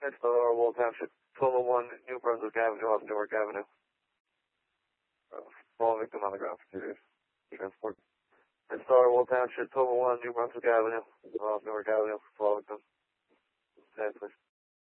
It's Oral Township, 1201 New Brunswick Avenue off Newark Avenue. Fall victim on the ground for 2 days. Transport. It's Oral Township, 1201 New Brunswick Avenue off Newark Avenue. Fall victim. Please.